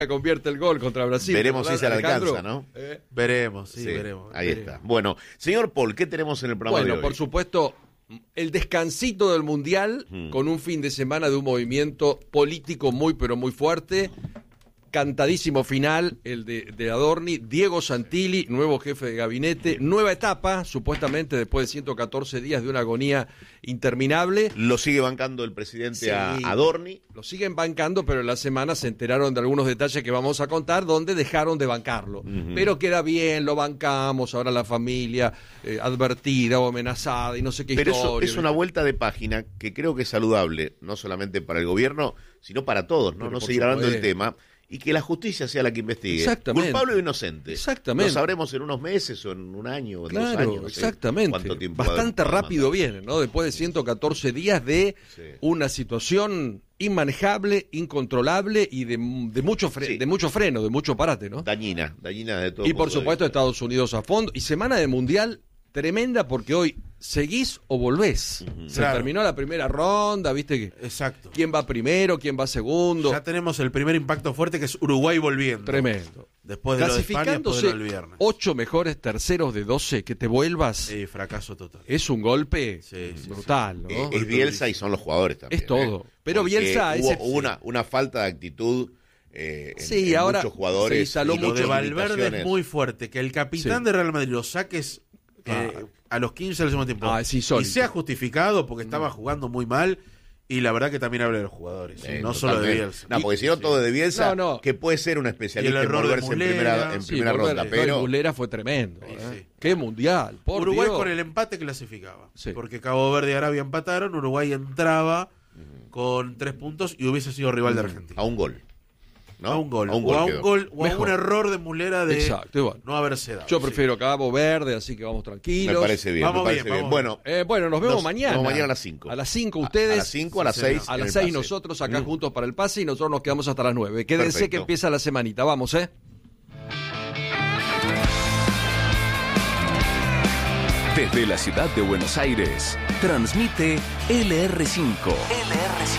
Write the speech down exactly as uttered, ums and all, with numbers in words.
convierte el gol contra Brasil. Veremos si se le alcanza, ¿no? ¿Eh? Veremos, sí, Sí, veremos. ahí veremos. está. Bueno, señor Paul, ¿qué tenemos en el programa Bueno, de hoy? por supuesto, el descansito del Mundial, Hmm. con un fin de semana de un movimiento político muy, pero muy fuerte. Cantadísimo final, el de, de Adorni, Diego Santilli, nuevo jefe de gabinete, nueva etapa, supuestamente después de ciento catorce días de una agonía interminable. Lo sigue bancando el presidente Sí. a Adorni. Lo siguen bancando, pero en la semana se enteraron de algunos detalles que vamos a contar, donde dejaron de bancarlo. Ujú. Pero queda bien, lo bancamos, ahora la familia eh, advertida o amenazada y no sé qué Pero eso historia. es una vuelta de página que creo que es saludable, no solamente para el gobierno, sino para todos, ¿no? Pero No por seguir hablando del supuesto. tema. Y que la justicia sea la que investigue. Exactamente. Culpable o inocente. Exactamente. Lo sabremos en unos meses o en un año o en Claro, dos años. No sé exactamente. cuánto tiempo va a Bastante haber para rápido mandar. viene, ¿no? Después de ciento catorce días de Sí. una situación inmanejable, incontrolable y de, de, mucho, fre- Sí. de mucho freno, de mucho parate, ¿no? Dañina, dañina de todo Y por punto de supuesto vista. Estados Unidos a fondo. Y semana de Mundial tremenda porque hoy seguís o volvés. Se Claro. terminó la primera ronda, ¿viste? que Exacto. ¿Quién va primero? ¿Quién va segundo? Ya tenemos el primer impacto fuerte, que es Uruguay volviendo. Tremendo. Después de lo de España, después de Clasificándose lo del viernes. ocho mejores terceros de doce, que te vuelvas, Sí, fracaso total. es un golpe Sí, sí, brutal, ¿no? Eh, es Bielsa y son los jugadores también. Es todo. ¿eh? Pero Porque Bielsa hubo es- una, una falta de actitud eh, en, Sí, en ahora muchos jugadores. se instaló y Lo de mucho Valverde limitaciones. es muy fuerte. Que el capitán Sí. de Real Madrid lo saques eh, Ah. a los quince del segundo tiempo. Ah, es y insólito. sea justificado porque estaba jugando muy mal. Y la verdad que también habla de los jugadores. Eh, no solo de totalmente. Bielsa. No, porque si no Sí. todo de Bielsa, No, no. que puede ser un Y especialista el en error de volverse en Mulera. primera, en Sí, primera Volver- ronda, no, y pero Mulera fue tremendo. Sí, ¿eh? sí. Qué mundial, por Uruguay Dios. con el empate clasificaba. Sí. Porque Cabo Verde y Arabia empataron. Uruguay entraba con tres puntos y hubiese sido rival de Argentina. a un gol. ¿no? A un gol. A un o a quedó. un gol. O a Mejor. un error de Mulera de Exacto, y bueno. no haberse dado. Yo Sí. prefiero Cabo Verde, así que vamos Me tranquilos. parece bien, Vamos me parece bien, bien. vamos Bueno, Eh, bueno, nos vemos Nos- mañana. nos vemos mañana a las cinco. A las cinco A- ustedes. a las cinco, a las Sí, seis. A en las el seis pase. nosotros acá Mm. juntos para el pase y nosotros nos quedamos hasta las nueve. Quédense Perfecto. que empieza la semanita. Vamos, ¿eh? Desde la ciudad de Buenos Aires, transmite L R cinco. L R cinco.